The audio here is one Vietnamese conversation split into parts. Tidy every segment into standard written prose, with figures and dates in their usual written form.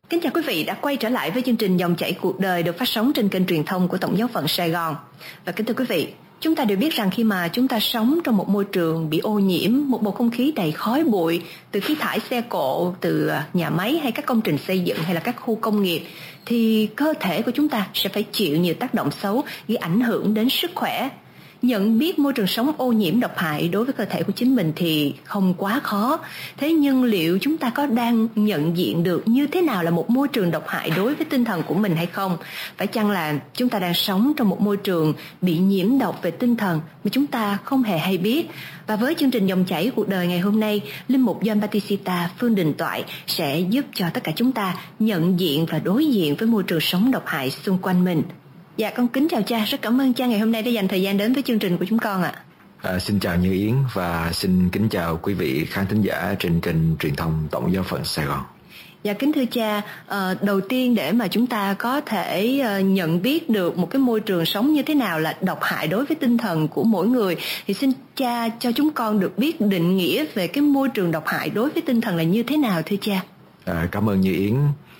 Kính chào quý vị đã quay trở lại với chương trình Dòng chảy cuộc đời được phát sóng trên kênh truyền thông của Tổng giáo phận Sài Gòn. Và kính thưa quý vị, chúng ta đều biết rằng khi mà chúng ta sống trong một môi trường bị ô nhiễm, một bầu không khí đầy khói bụi từ khí thải xe cộ, từ nhà máy hay các công trình xây dựng hay là các khu công nghiệp, thì cơ thể của chúng ta sẽ phải chịu nhiều tác động xấu gây ảnh hưởng đến sức khỏe. Nhận biết môi trường sống ô nhiễm độc hại đối với cơ thể của chính mình thì không quá khó. Thế nhưng liệu chúng ta có đang nhận diện được như thế nào là một môi trường độc hại đối với tinh thần của mình hay không? Phải chăng là chúng ta đang sống trong một môi trường bị nhiễm độc về tinh thần mà chúng ta không hề hay biết? Và với chương trình Dòng chảy cuộc đời ngày hôm nay, Linh mục John Batista Phương Đình Toại sẽ giúp cho tất cả chúng ta nhận diện và đối diện với môi trường sống độc hại xung quanh mình. Dạ, con kính chào cha, rất cảm ơn cha ngày hôm nay đã dành thời gian đến với chương trình của chúng con ạ. Xin chào Như Yến và xin kính chào quý vị khán thính giả trên kênh truyền thông Tổng giáo phận Sài Gòn. Dạ, kính thưa cha, đầu tiên để mà chúng ta có thể nhận biết được một cái môi trường sống như thế nào là độc hại đối với tinh thần của mỗi người, thì xin cha cho chúng con được biết định nghĩa về cái môi trường độc hại đối với tinh thần là như thế nào thưa cha. Cảm ơn Như Yến.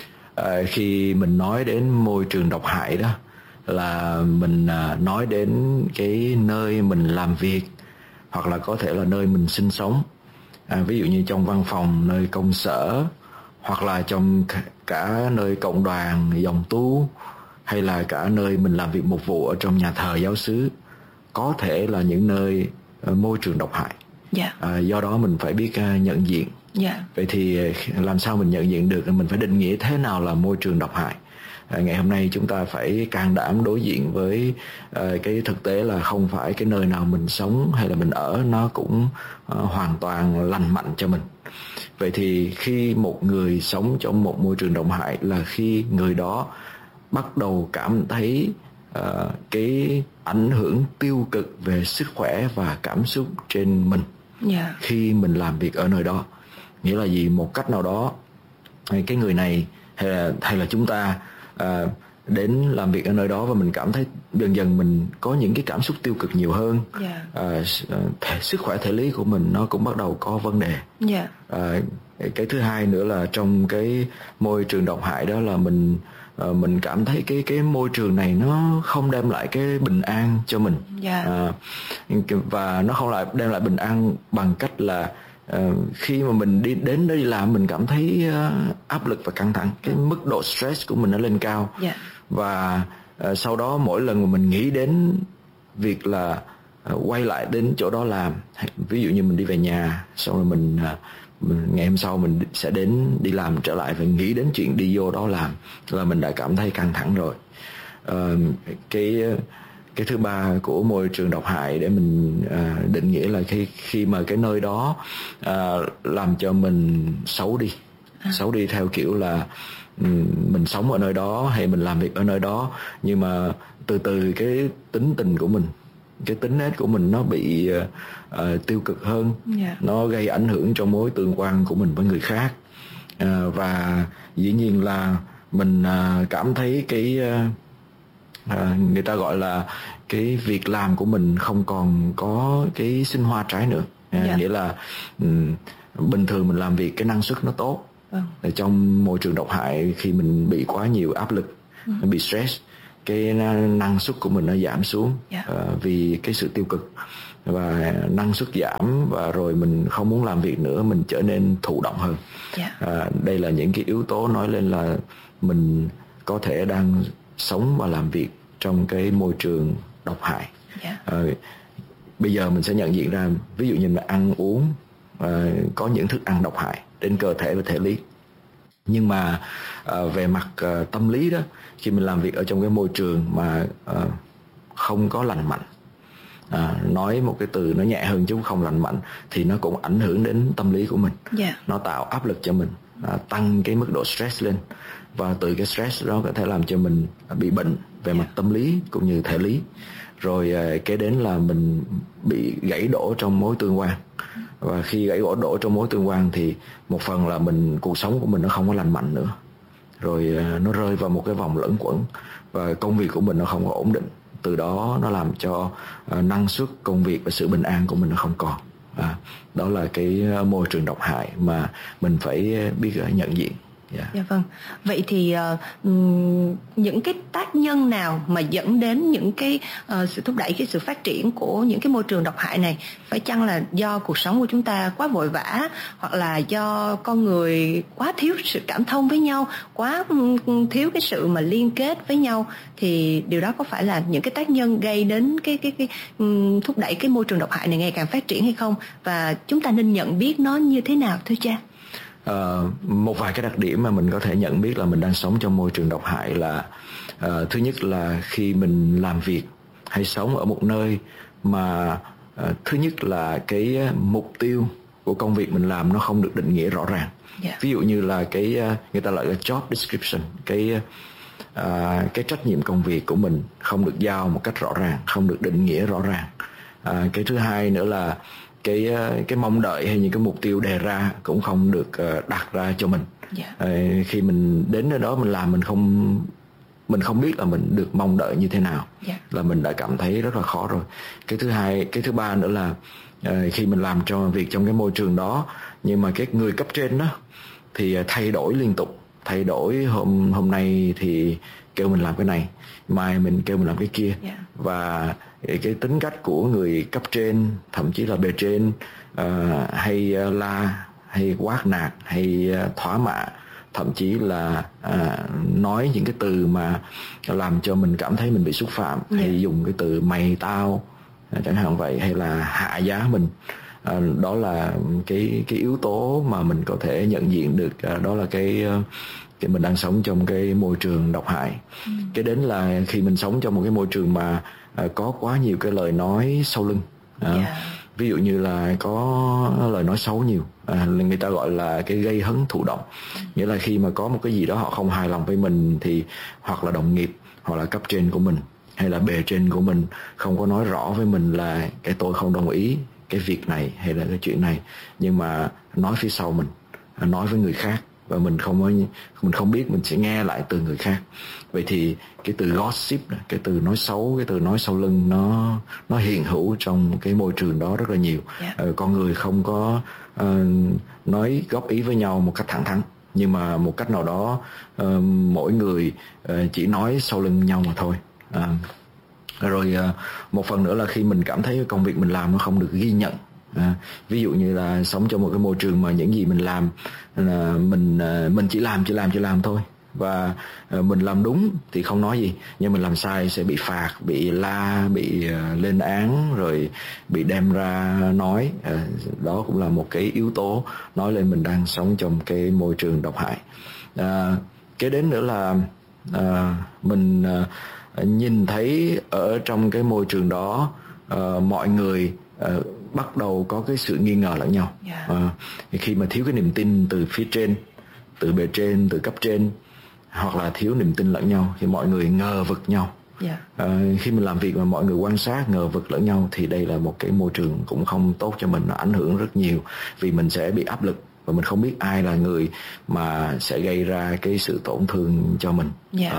Khi mình nói đến môi trường độc hại đó là mình nói đến cái nơi mình làm việc hoặc là có thể là nơi mình sinh sống, ví dụ như trong văn phòng, nơi công sở, hoặc là trong cả nơi cộng đoàn, dòng tu, hay là cả nơi mình làm việc mục vụ ở trong nhà thờ giáo xứ, có thể là những nơi môi trường độc hại. Do đó mình phải biết nhận diện. Vậy thì làm sao mình nhận diện được? Mình phải định nghĩa thế nào là môi trường độc hại. Ngày hôm nay chúng ta phải can đảm đối diện với cái thực tế là không phải cái nơi nào mình sống hay là mình ở nó cũng hoàn toàn lành mạnh cho mình. Vậy thì khi một người sống trong một môi trường độc hại là khi người đó bắt đầu cảm thấy cái ảnh hưởng tiêu cực về sức khỏe và cảm xúc trên mình khi mình làm việc ở nơi đó. Nghĩa là gì? Một cách nào đó cái người này hay là chúng ta đến làm việc ở nơi đó và mình cảm thấy dần dần mình có những cái cảm xúc tiêu cực nhiều hơn. Sức khỏe thể lý của mình nó cũng bắt đầu có vấn đề. Cái thứ hai nữa là trong cái môi trường độc hại đó là mình cảm thấy cái môi trường này nó không đem lại cái bình an cho mình. Và nó không lại đem lại bình an bằng cách là khi mà mình đến đây làm mình cảm thấy áp lực và căng thẳng, cái mức độ stress của mình nó lên cao. Và sau đó mỗi lần mà mình nghĩ đến việc là quay lại đến chỗ đó làm, ví dụ như mình đi về nhà xong rồi mình ngày hôm sau mình sẽ đi làm trở lại và nghĩ đến chuyện đi vô đó làm là mình đã cảm thấy căng thẳng rồi. Cái thứ ba của môi trường độc hại để mình định nghĩa là khi mà cái nơi đó làm cho mình xấu đi theo kiểu là mình sống ở nơi đó hay mình làm việc ở nơi đó, nhưng mà từ từ cái tính tình của mình, cái tính nết của mình nó bị tiêu cực hơn. Nó gây ảnh hưởng trong mối tương quan của mình với người khác, và dĩ nhiên là mình cảm thấy cái người ta gọi là cái việc làm của mình không còn có cái sinh hoa trái nữa. Nghĩa là bình thường mình làm việc cái năng suất nó tốt. Trong môi trường độc hại khi mình bị quá nhiều áp lực, bị stress, cái năng suất của mình nó giảm xuống vì cái sự tiêu cực, và năng suất giảm và rồi mình không muốn làm việc nữa, mình trở nên thụ động hơn. Đây là những cái yếu tố nói lên là mình có thể đang sống và làm việc trong cái môi trường độc hại. Bây giờ mình sẽ nhận diện ra, ví dụ như là ăn uống, có những thức ăn độc hại đến cơ thể và thể lý. Nhưng mà về mặt tâm lý đó, khi mình làm việc ở trong cái môi trường mà không có lành mạnh, nói một cái từ nó nhẹ hơn chứ không lành mạnh, thì nó cũng ảnh hưởng đến tâm lý của mình. Nó tạo áp lực cho mình, tăng cái mức độ stress lên, và từ cái stress đó có thể làm cho mình bị bệnh về mặt tâm lý cũng như thể lý. Rồi kế đến là mình bị gãy đổ trong mối tương quan, và khi gãy đổ trong mối tương quan thì một phần là cuộc sống của mình nó không có lành mạnh nữa, rồi nó rơi vào một cái vòng luẩn quẩn và công việc của mình nó không có ổn định. Từ đó nó làm cho năng suất công việc và sự bình an của mình nó không còn. Đó là cái môi trường độc hại mà mình phải biết nhận diện. Dạ vâng. Vậy thì những cái tác nhân nào mà dẫn đến những cái sự thúc đẩy cái sự phát triển của những cái môi trường độc hại này? Phải chăng là do cuộc sống của chúng ta quá vội vã, hoặc là do con người quá thiếu sự cảm thông với nhau, quá thiếu cái sự mà liên kết với nhau, thì điều đó có phải là những cái tác nhân gây đến cái thúc đẩy cái môi trường độc hại này ngày càng phát triển hay không? Và chúng ta nên nhận biết nó như thế nào thưa cha? Một vài cái đặc điểm mà mình có thể nhận biết là mình đang sống trong môi trường độc hại là thứ nhất là khi mình làm việc hay sống ở một nơi mà thứ nhất là cái mục tiêu của công việc mình làm nó không được định nghĩa rõ ràng. Ví dụ như là cái người ta gọi là job description, cái trách nhiệm công việc của mình không được giao một cách rõ ràng, không được định nghĩa rõ ràng. Cái thứ hai nữa là cái mong đợi hay những cái mục tiêu đề ra cũng không được đặt ra cho mình. Khi mình đến nơi đó mình làm, mình không biết là mình được mong đợi như thế nào, là mình đã cảm thấy rất là khó rồi. Cái thứ ba nữa là khi mình làm cho việc trong cái môi trường đó, nhưng mà cái người cấp trên đó thì thay đổi liên tục, thay đổi hôm nay thì kêu mình làm cái này, mai mình kêu mình làm cái kia. Và cái tính cách của người cấp trên, thậm chí là bề trên, hay la, hay quát nạt, hay thỏa mạ, thậm chí là nói những cái từ mà làm cho mình cảm thấy mình bị xúc phạm, hay dùng cái từ mày tao chẳng hạn vậy, hay là hạ giá mình. Đó là cái yếu tố mà mình có thể nhận diện được, đó là cái mình đang sống trong cái môi trường độc hại. Cái đến là khi mình sống trong một cái môi trường mà có quá nhiều cái lời nói sau lưng. Ví dụ như là có lời nói xấu nhiều, người ta gọi là cái gây hấn thụ động. Nghĩa là khi mà có một cái gì đó họ không hài lòng với mình, thì hoặc là đồng nghiệp, hoặc là cấp trên của mình, hay là bề trên của mình không có nói rõ với mình là cái tôi không đồng ý cái việc này hay là cái chuyện này, nhưng mà nói phía sau mình, nói với người khác, và mình không biết, mình sẽ nghe lại từ người khác. Vậy thì cái từ gossip, cái từ nói xấu, cái từ nói sau lưng, nó hiện hữu trong cái môi trường đó rất là nhiều. Con người không có nói góp ý với nhau một cách thẳng thắn, nhưng mà một cách nào đó mỗi người chỉ nói sau lưng nhau mà thôi. Rồi một phần nữa là khi mình cảm thấy công việc mình làm nó không được ghi nhận. Ví dụ như là sống trong một cái môi trường mà những gì mình làm là mình chỉ làm thôi, và mình làm đúng thì không nói gì, nhưng mình làm sai sẽ bị phạt, bị la, bị lên án, rồi bị đem ra nói. Đó cũng là một cái yếu tố nói lên mình đang sống trong cái môi trường độc hại. Kế đến nữa là mình nhìn thấy ở trong cái môi trường đó mọi người bắt đầu có cái sự nghi ngờ lẫn nhau. Khi mà thiếu cái niềm tin từ phía trên, từ bề trên, từ cấp trên, hoặc là thiếu niềm tin lẫn nhau, thì mọi người ngờ vực nhau. Khi mình làm việc mà mọi người quan sát ngờ vực lẫn nhau, thì đây là một cái môi trường cũng không tốt cho mình, nó ảnh hưởng rất nhiều, vì mình sẽ bị áp lực và mình không biết ai là người mà sẽ gây ra cái sự tổn thương cho mình.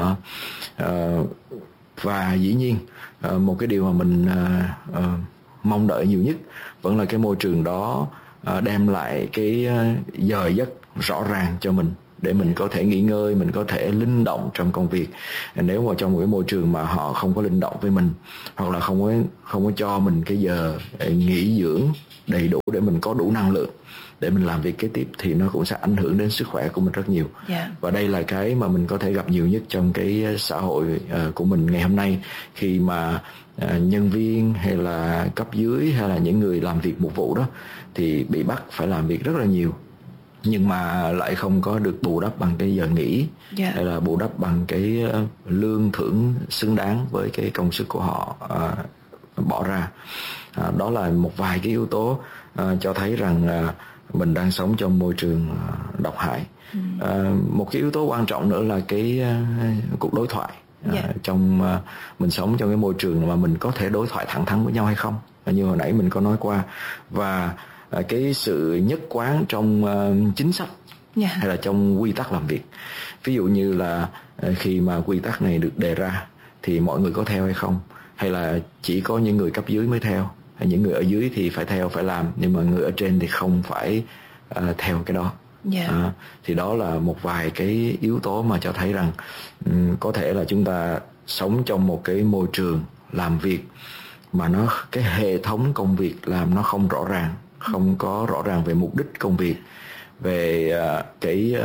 Và dĩ nhiên một cái điều mà mình mong đợi nhiều nhất vẫn là cái môi trường đó đem lại cái giờ giấc rõ ràng cho mình, để mình có thể nghỉ ngơi, mình có thể linh động trong công việc. Nếu mà trong một cái môi trường mà họ không có linh động với mình, hoặc là không có cho mình cái giờ nghỉ dưỡng đầy đủ để mình có đủ năng lượng để mình làm việc kế tiếp, thì nó cũng sẽ ảnh hưởng đến sức khỏe của mình rất nhiều. Và đây là cái mà mình có thể gặp nhiều nhất trong cái xã hội của mình ngày hôm nay, khi mà nhân viên hay là cấp dưới hay là những người làm việc mục vụ đó thì bị bắt phải làm việc rất là nhiều, nhưng mà lại không có được bù đắp bằng cái giờ nghỉ, hay là bù đắp bằng cái lương thưởng xứng đáng với cái công sức của họ bỏ ra. Đó là một vài cái yếu tố cho thấy rằng mình đang sống trong môi trường độc hại. Một cái yếu tố quan trọng nữa là cái cuộc đối thoại. Trong mình sống trong cái môi trường mà mình có thể đối thoại thẳng thắn với nhau hay không, như hồi nãy mình có nói qua. Và cái sự nhất quán trong chính sách hay là trong quy tắc làm việc. Ví dụ như là khi mà quy tắc này được đề ra thì mọi người có theo hay không, hay là chỉ có những người cấp dưới mới theo, hay những người ở dưới thì phải theo, phải làm, nhưng mà người ở trên thì không phải theo cái đó. Thì đó là một vài cái yếu tố mà cho thấy rằng có thể là chúng ta sống trong một cái môi trường làm việc mà cái hệ thống công việc làm nó không rõ ràng, không có rõ ràng về mục đích công việc, về cái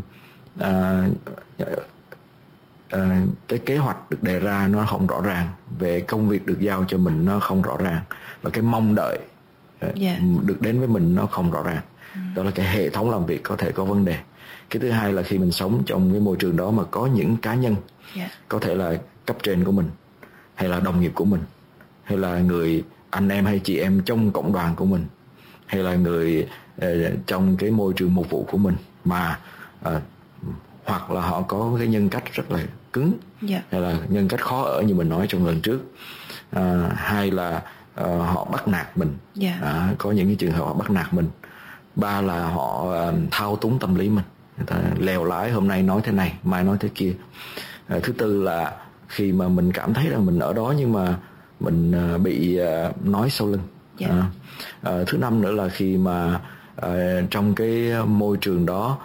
kế hoạch được đề ra nó không rõ ràng, về công việc được giao cho mình nó không rõ ràng, và cái mong đợi được đến với mình nó không rõ ràng. Đó là cái hệ thống làm việc có thể có vấn đề. Cái thứ hai là khi mình sống trong cái môi trường đó mà có những cá nhân, có thể là cấp trên của mình, hay là đồng nghiệp của mình, hay là người anh em hay chị em trong cộng đoàn của mình, hay là người trong cái môi trường mục vụ của mình mà hoặc là họ có cái nhân cách rất là cứng, hay là nhân cách khó ở như mình nói trong lần trước, hay là họ bắt nạt mình, có những cái trường hợp họ bắt nạt mình. Ba là họ thao túng tâm lý mình, người ta lèo lái, hôm nay nói thế này, mai nói thế kia. Thứ tư là khi mà mình cảm thấy rằng mình ở đó nhưng mà mình bị nói sau lưng. Thứ năm nữa là khi mà trong cái môi trường đó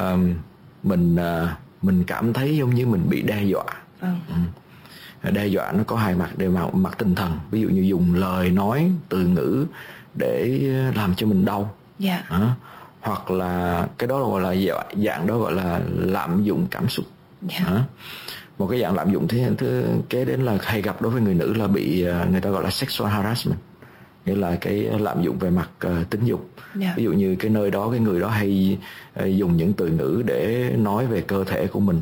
mình cảm thấy giống như mình bị đe dọa. Đe dọa nó có hai mặt, đều mặt tinh thần, ví dụ như dùng lời nói, từ ngữ để làm cho mình đau. Hoặc là cái đó gọi là dạng đó gọi là lạm dụng cảm xúc. Một cái dạng lạm dụng thứ kế đến là hay gặp đối với người nữ là bị người ta gọi là sexual harassment, nghĩa là cái lạm dụng về mặt tính dục. Ví dụ như cái nơi đó, cái người đó hay dùng những từ ngữ để nói về cơ thể của mình,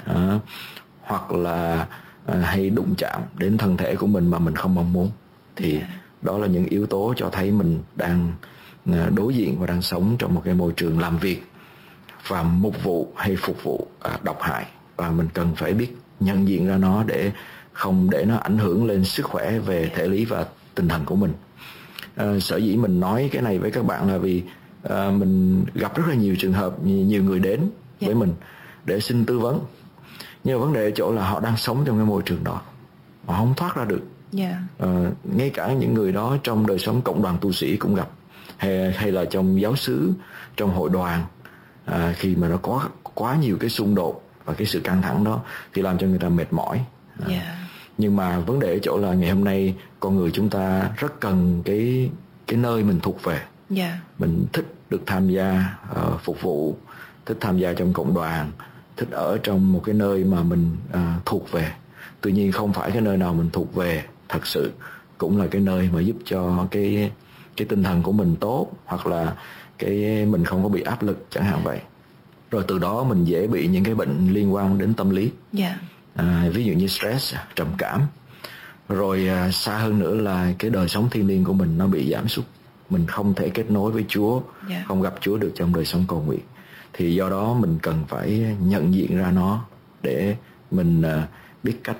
hoặc là hay đụng chạm đến thân thể của mình mà mình không mong muốn. Thì đó là những yếu tố cho thấy mình đang đối diện và đang sống trong một cái môi trường làm việc và mục vụ hay phục vụ độc hại, và mình cần phải biết nhận diện ra nó để không để nó ảnh hưởng lên sức khỏe về thể lý và tinh thần của mình. Sở dĩ mình nói cái này với các bạn là vì mình gặp rất là nhiều trường hợp, nhiều người đến với mình để xin tư vấn, nhưng mà vấn đề ở chỗ là họ đang sống trong cái môi trường đó, họ không thoát ra được. Ngay cả những người đó trong đời sống cộng đoàn tu sĩ cũng gặp, hay là trong giáo xứ, trong hội đoàn, khi mà nó có quá nhiều cái xung đột và cái sự căng thẳng đó thì làm cho người ta mệt mỏi. Nhưng mà vấn đề ở chỗ là ngày hôm nay con người chúng ta rất cần cái nơi mình thuộc về. Mình thích được tham gia phục vụ, thích tham gia trong cộng đoàn, thích ở trong một cái nơi mà mình thuộc về. Tuy nhiên không phải cái nơi nào mình thuộc về thật sự cũng là cái nơi mà giúp cho cái tinh thần của mình tốt, hoặc là cái mình không có bị áp lực chẳng hạn vậy. Rồi từ đó mình dễ bị những cái bệnh liên quan đến tâm lý. Ví dụ như stress, trầm cảm. Rồi xa hơn nữa là cái đời sống thiêng liêng của mình nó bị giảm sút. Mình không thể kết nối với Chúa, không gặp Chúa được trong đời sống cầu nguyện. Thì do đó mình cần phải nhận diện ra nó để mình biết cách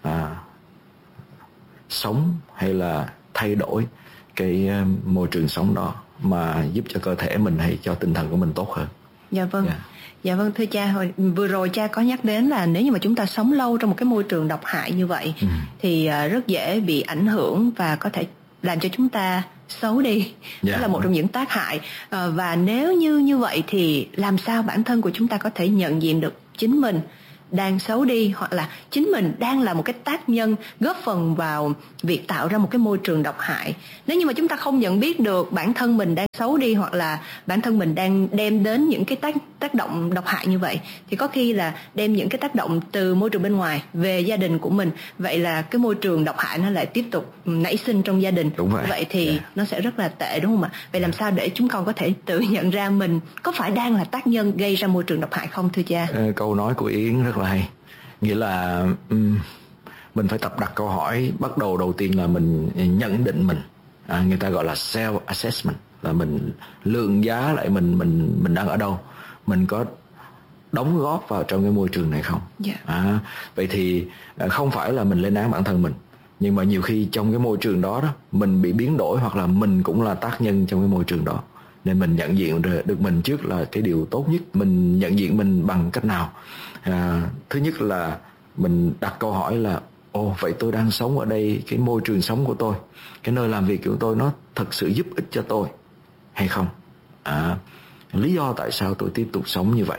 sống hay là thay đổi cái môi trường sống đó mà giúp cho cơ thể mình hay cho tinh thần của mình tốt hơn. Dạ vâng, thưa cha, vừa rồi cha có nhắc đến là nếu như mà chúng ta sống lâu trong một cái môi trường độc hại như vậy thì rất dễ bị ảnh hưởng và có thể làm cho chúng ta xấu đi. Đó là một trong những tác hại. Và nếu như vậy thì làm sao bản thân của chúng ta có thể nhận diện được chính mình đang xấu đi, hoặc là chính mình đang là một cái tác nhân góp phần vào việc tạo ra một cái môi trường độc hại. Nếu như mà chúng ta không nhận biết được bản thân mình đang xấu đi, hoặc là bản thân mình đang đem đến những cái tác động độc hại như vậy, thì có khi là đem những cái tác động từ môi trường bên ngoài về gia đình của mình. Vậy là cái môi trường độc hại nó lại tiếp tục nảy sinh trong gia đình. Vậy thì nó sẽ rất là tệ, đúng không ạ? Vậy làm sao để chúng con có thể tự nhận ra mình có phải đang là tác nhân gây ra môi trường độc hại không, thưa cha? Câu nói của Yến rất là hay. Nghĩa là mình phải tập đặt câu hỏi. Bắt đầu tiên là mình nhận định mình, người ta gọi là self assessment, là mình lượng giá lại mình đang ở đâu, mình có đóng góp vào trong cái môi trường này không. Vậy thì không phải là mình lên án bản thân mình, nhưng mà nhiều khi trong cái môi trường đó mình bị biến đổi, hoặc là mình cũng là tác nhân trong cái môi trường đó. Nên mình nhận diện được mình trước là cái điều tốt nhất. Mình nhận diện mình bằng cách nào? Thứ nhất là mình đặt câu hỏi là vậy tôi đang sống ở đây, cái môi trường sống của tôi, cái nơi làm việc của tôi nó thật sự giúp ích cho tôi hay không? lý do tại sao tôi tiếp tục sống như vậy.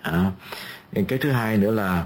Cái thứ hai nữa là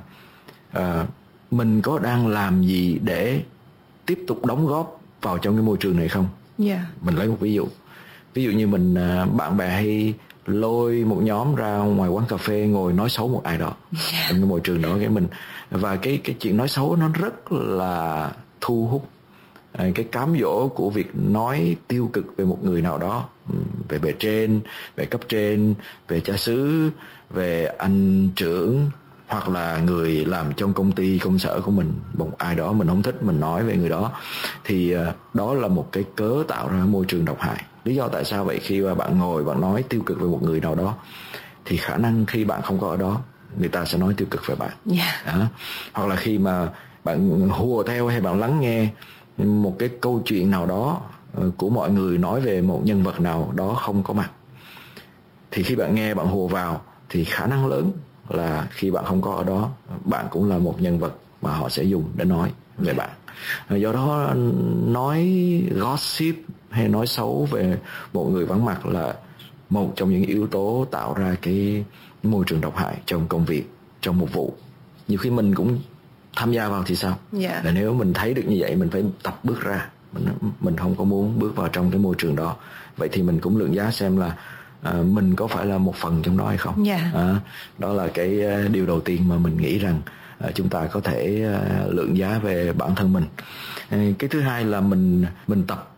mình có đang làm gì để tiếp tục đóng góp vào trong cái môi trường này không? Mình lấy một ví dụ như mình bạn bè hay lôi một nhóm ra ngoài quán cà phê ngồi nói xấu một ai đó trong cái môi trường đó, và cái chuyện nói xấu nó rất là thu hút. Cái cám dỗ của việc nói tiêu cực về một người nào đó, về bề trên, về cấp trên, về cha xứ, về anh trưởng, hoặc là người làm trong công ty công sở của mình, một ai đó mình không thích mình nói về người đó, thì đó là một cái cớ tạo ra môi trường độc hại. Lý do tại sao vậy? Khi mà bạn ngồi bạn nói tiêu cực về một người nào đó thì khả năng khi bạn không có ở đó, người ta sẽ nói tiêu cực về bạn. Hoặc là khi mà bạn hùa theo hay bạn lắng nghe một cái câu chuyện nào đó của mọi người nói về một nhân vật nào đó không có mặt, thì khi bạn nghe bạn hùa vào thì khả năng lớn là khi bạn không có ở đó, bạn cũng là một nhân vật mà họ sẽ dùng để nói về bạn. Do đó nói gossip hay nói xấu về một người vắng mặt là một trong những yếu tố tạo ra cái môi trường độc hại trong công việc, trong một vụ. Nhiều khi mình cũng tham gia vào thì sao? Là nếu mình thấy được như vậy, mình phải tập bước ra. Mình không có muốn bước vào trong cái môi trường đó. Vậy thì mình cũng lượng giá xem là mình có phải là một phần trong đó hay không. Đó là cái điều đầu tiên mà mình nghĩ rằng chúng ta có thể lượng giá về bản thân mình. Cái thứ hai là mình tập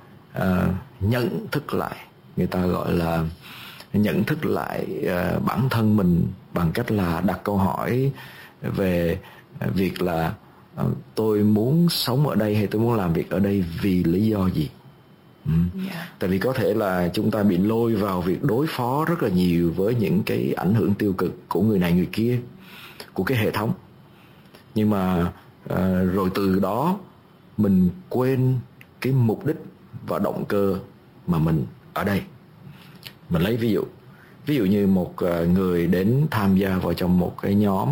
nhận thức lại, người ta gọi là nhận thức lại bản thân mình bằng cách là đặt câu hỏi về việc là tôi muốn sống ở đây hay tôi muốn làm việc ở đây vì lý do gì. Tại vì có thể là chúng ta bị lôi vào việc đối phó rất là nhiều với những cái ảnh hưởng tiêu cực của người này người kia, của cái hệ thống, nhưng mà rồi từ đó mình quên cái mục đích và động cơ mà mình ở đây. Mình lấy ví dụ như một người đến tham gia vào trong một cái nhóm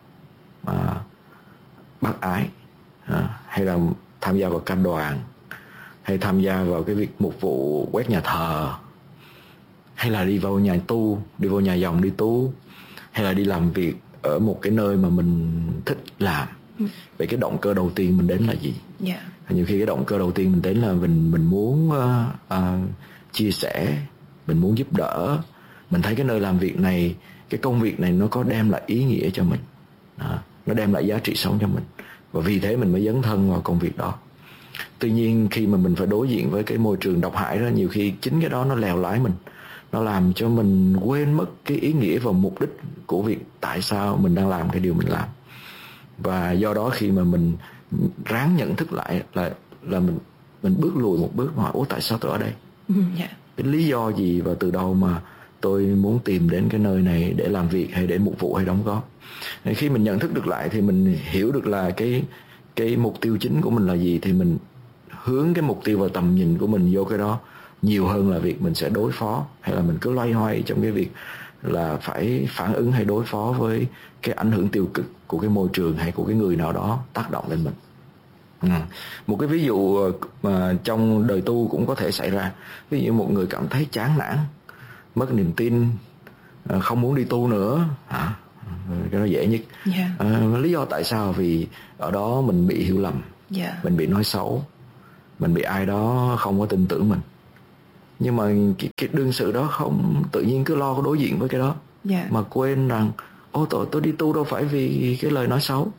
bác ái, hay là tham gia vào ca đoàn, hay tham gia vào cái việc mục vụ quét nhà thờ, hay là đi vào nhà tu, đi vào nhà dòng đi tu, hay là đi làm việc ở một cái nơi mà mình thích làm. Vậy cái động cơ đầu tiên mình đến là gì? Nhiều khi cái động cơ đầu tiên mình đến là mình muốn chia sẻ, mình muốn giúp đỡ, mình thấy cái nơi làm việc này, cái công việc này nó có đem lại ý nghĩa cho mình, nó đem lại giá trị sống cho mình, và vì thế mình mới dấn thân vào công việc đó. Tuy nhiên khi mà mình phải đối diện với cái môi trường độc hại đó, nhiều khi chính cái đó nó lèo lái mình, nó làm cho mình quên mất cái ý nghĩa và mục đích của việc tại sao mình đang làm cái điều mình làm. Và do đó khi mà mình ráng nhận thức lại là mình bước lùi một bước mà hỏi, ủa tại sao tôi ở đây? Cái lý do gì và từ đâu mà tôi muốn tìm đến cái nơi này để làm việc hay để mục vụ hay đóng góp? Khi mình nhận thức được lại thì mình hiểu được là cái mục tiêu chính của mình là gì, thì mình hướng cái mục tiêu và tầm nhìn của mình vô cái đó nhiều hơn là việc mình sẽ đối phó, hay là mình cứ loay hoay trong cái việc là phải phản ứng hay đối phó với cái ảnh hưởng tiêu cực của cái môi trường hay của cái người nào đó tác động lên mình. Một cái ví dụ mà trong đời tu cũng có thể xảy ra. Ví dụ một người cảm thấy chán nản, mất niềm tin, không muốn đi tu nữa, cái đó dễ nhất. Lý do tại sao? Vì ở đó mình bị hiểu lầm, mình bị nói xấu, mình bị ai đó không có tin tưởng mình. Nhưng mà cái đương sự đó không tự nhiên cứ lo đối diện với cái đó, mà quên rằng tôi đi tu đâu phải vì cái lời nói xấu.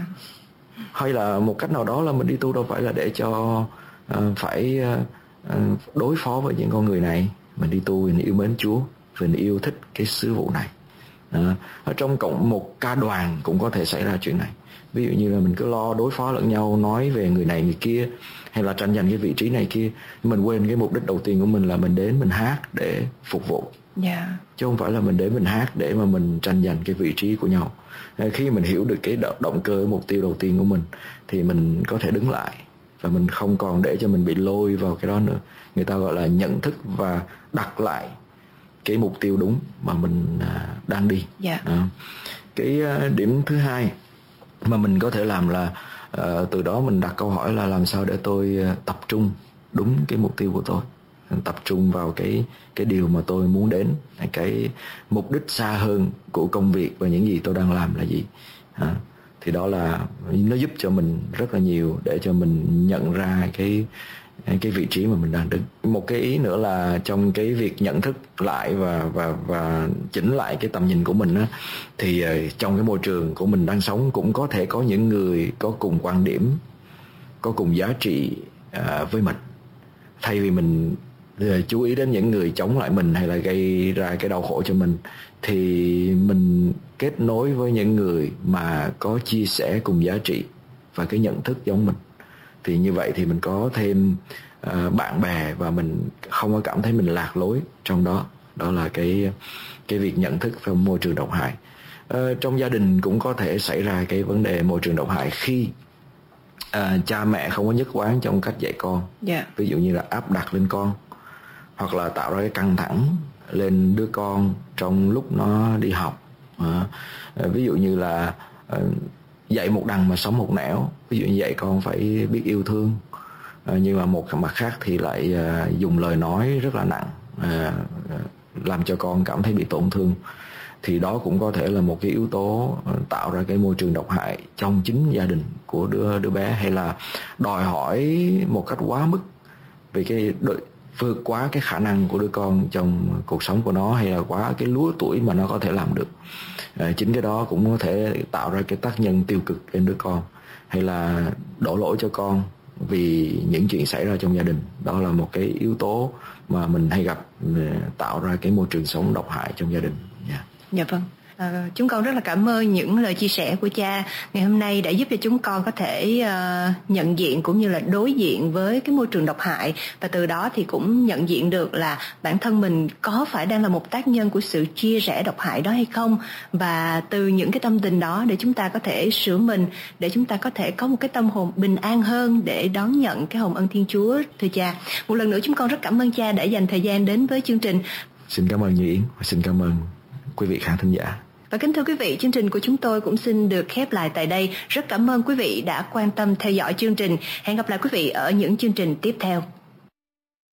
Hay là một cách nào đó là mình đi tu đâu phải là để cho phải đối phó với những con người này. Mình đi tu vì mình yêu mến Chúa, vì mình yêu thích cái sứ vụ này. Ở trong cộng một ca đoàn cũng có thể xảy ra chuyện này. Ví dụ như là mình cứ lo đối phó lẫn nhau, nói về người này người kia, hay là tranh giành cái vị trí này kia. Mình quên cái mục đích đầu tiên của mình là mình đến mình hát để phục vụ, chứ không phải là mình đến mình hát để mà mình tranh giành cái vị trí của nhau. Khi mình hiểu được cái động cơ, mục tiêu đầu tiên của mình, thì mình có thể đứng lại và mình không còn để cho mình bị lôi vào cái đó nữa. Người ta gọi là nhận thức và đặt lại cái mục tiêu đúng mà mình đang đi. Cái điểm thứ hai mà mình có thể làm là từ đó mình đặt câu hỏi là làm sao để tôi tập trung đúng cái mục tiêu của tôi. tập trung vào cái điều mà tôi muốn đến, cái mục đích xa hơn của công việc và những gì tôi đang làm là gì. Thì đó là nó giúp cho mình rất là nhiều để cho mình nhận ra cái vị trí mà mình đang đứng. Một cái ý nữa là trong cái việc nhận thức lại và chỉnh lại cái tầm nhìn của mình á, thì trong cái môi trường của mình đang sống cũng có thể có những người có cùng quan điểm, có cùng giá trị với mình. Thay vì mình chú ý đến những người chống lại mình hay là gây ra cái đau khổ cho mình, thì mình kết nối với những người mà có chia sẻ cùng giá trị và cái nhận thức giống mình. Thì như vậy thì mình có thêm bạn bè và mình không có cảm thấy mình lạc lối trong đó. Đó là cái việc nhận thức trong môi trường độc hại. Trong gia đình cũng có thể xảy ra cái vấn đề môi trường độc hại khi cha mẹ không có nhất quán trong cách dạy con. Ví dụ như là áp đặt lên con, hoặc là tạo ra cái căng thẳng lên đứa con trong lúc nó đi học. Ví dụ như là dạy một đằng mà sống một nẻo. Ví dụ như dạy con phải biết yêu thương, nhưng mà một mặt khác thì lại dùng lời nói rất là nặng, làm cho con cảm thấy bị tổn thương. Thì đó cũng có thể là một cái yếu tố tạo ra cái môi trường độc hại trong chính gia đình của đứa bé, hay là đòi hỏi một cách quá mức về vượt quá cái khả năng của đứa con trong cuộc sống của nó, hay là quá cái lứa tuổi mà nó có thể làm được. Chính cái đó cũng có thể tạo ra cái tác nhân tiêu cực lên đứa con, hay là đổ lỗi cho con vì những chuyện xảy ra trong gia đình. Đó là một cái yếu tố mà mình hay gặp, tạo ra cái môi trường sống độc hại trong gia đình. Dạ vâng. Chúng con rất là cảm ơn những lời chia sẻ của cha ngày hôm nay đã giúp cho chúng con có thể nhận diện cũng như là đối diện với cái môi trường độc hại, và từ đó thì cũng nhận diện được là bản thân mình có phải đang là một tác nhân của sự chia rẽ độc hại đó hay không, và từ những cái tâm tình đó để chúng ta có thể sửa mình, để chúng ta có thể có một cái tâm hồn bình an hơn để đón nhận cái hồng ân Thiên Chúa. Thưa cha, một lần nữa chúng con rất cảm ơn cha đã dành thời gian đến với chương trình. Xin cảm ơn Như Yến và xin cảm ơn quý vị khán thính giả. Và kính thưa quý vị, chương trình của chúng tôi cũng xin được khép lại tại đây. Rất cảm ơn quý vị đã quan tâm theo dõi chương trình. Hẹn gặp lại quý vị ở những chương trình tiếp theo.